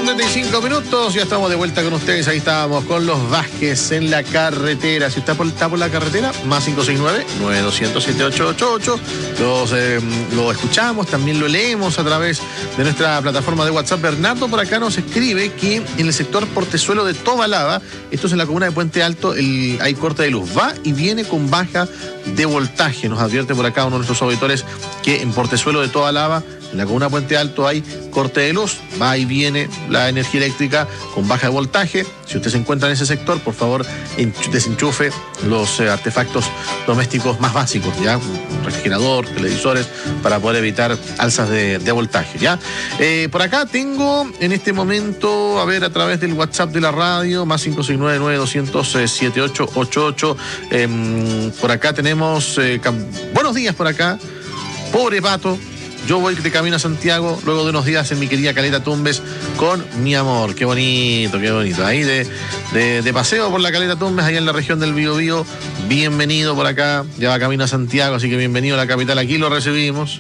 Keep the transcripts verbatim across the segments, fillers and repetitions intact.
con treinta y cinco minutos, ya estamos de vuelta con ustedes. Ahí estábamos con los Vázquez en la carretera. Si usted está por la carretera, más cinco seis nueve, nueve dos cero cero, siete ocho ocho ocho. Los, eh, lo escuchamos, también lo leemos a través de nuestra plataforma de WhatsApp. Bernardo por acá nos escribe que en el sector Portezuelo de Tobalaba, esto es en la comuna de Puente Alto, el, hay corte de luz. Va y viene con baja de voltaje. Nos advierte por acá uno de nuestros auditores que en Portezuelo de Tobalaba, en la comuna de Puente Alto, hay corte de luz, va y viene la energía eléctrica con baja de voltaje. Si usted se encuentra en ese sector, por favor, desenchufe los eh, artefactos domésticos más básicos, ¿ya? Un refrigerador, televisores, para poder evitar alzas de, de voltaje, ¿ya? Eh, por acá tengo en este momento, a ver, a través del WhatsApp de la radio, más cinco seis nueve, nueve dos cero cero, siete ocho ocho ocho. Eh, por acá tenemos, eh, buenos días por acá, pobre Pato. Yo voy de camino a Santiago luego de unos días en mi querida Caleta Tumbes con mi amor. Qué bonito, qué bonito. Ahí de, de, de paseo por la Caleta Tumbes, allá en la región del Biobío. Bienvenido por acá. Ya va camino a Santiago, así que bienvenido a la capital. Aquí lo recibimos.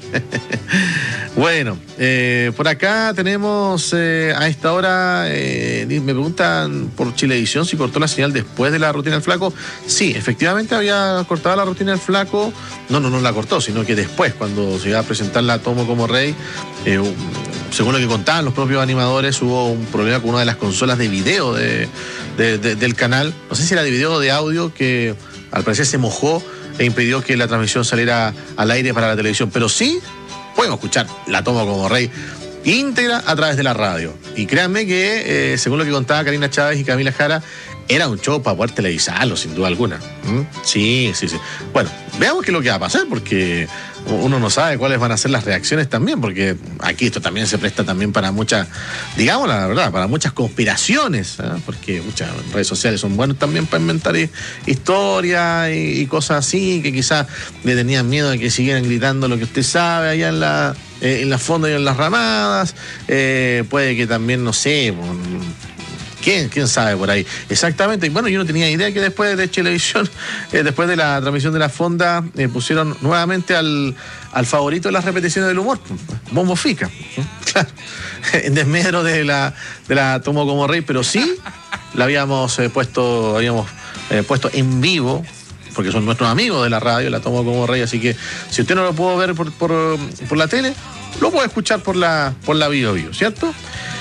Bueno, eh, por acá tenemos eh, a esta hora, eh, me preguntan por Chilevisión si cortó la señal después de la rutina del Flaco. Sí, efectivamente había cortado la rutina del Flaco. No, no, no la cortó, sino que después, cuando se iba a presentar la Tomo como Rey, eh, según lo que contaban los propios animadores, hubo un problema con una de las consolas de video de, de, de, del canal. No sé si era de video o de audio, que al parecer se mojó e impidió que la transmisión saliera al aire para la televisión. Pero sí podemos escuchar la Tomo como Rey íntegra a través de la radio. Y créanme que, eh, según lo que contaba Karina Chávez y Camila Jara, era un show para poder televisarlo, sin duda alguna. ¿Mm? Sí, sí, sí. Bueno, veamos qué es lo que va a pasar, porque uno no sabe cuáles van a ser las reacciones también, porque aquí esto también se presta también para muchas, digamos la verdad, para muchas conspiraciones, ¿eh? Porque muchas redes sociales son buenas también para inventar historias y, y cosas así, que quizás le tenían miedo de que siguieran gritando lo que usted sabe allá en la, eh, en la fonda y en las ramadas. Eh, puede que también, no sé, ¿Quién, ¿Quién sabe por ahí? Exactamente. Y bueno, yo no tenía idea que después de Chilevisión, eh, después de la transmisión de la fonda, eh, pusieron nuevamente al, al favorito de las repeticiones del humor, Bombo Fica. Claro, en desmedro de la, de la Tomo como Rey, pero sí la habíamos eh, puesto, habíamos eh, puesto en vivo, porque son nuestros amigos de la radio, la Tomo como Rey, así que si usted no lo pudo ver por, por, por la tele, lo puede escuchar por la, por la Bio Bio, ¿cierto?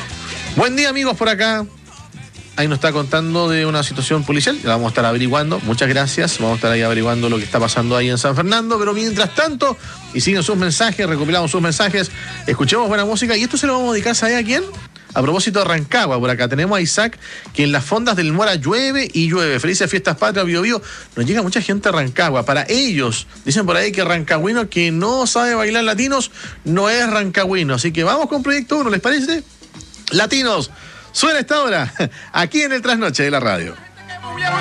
Buen día, amigos, por acá. Ahí nos está contando de una situación policial, la vamos a estar averiguando, muchas gracias, vamos a estar ahí averiguando lo que está pasando ahí en San Fernando, pero mientras tanto, y siguen sus mensajes, recopilamos sus mensajes, escuchemos buena música, y esto se lo vamos a dedicar, ¿sabe a quién? A propósito de Rancagua, por acá tenemos a Isaac, que en las fondas del Mora llueve y llueve. Felices fiestas patrias, Bio Bio. Nos llega mucha gente a Rancagua. Para ellos, dicen por ahí que rancagüino que no sabe bailar latinos no es rancagüino. Así que vamos con Proyecto uno, ¿les parece? Latinos. Suena esta hora, aquí en el Trasnoche de la radio.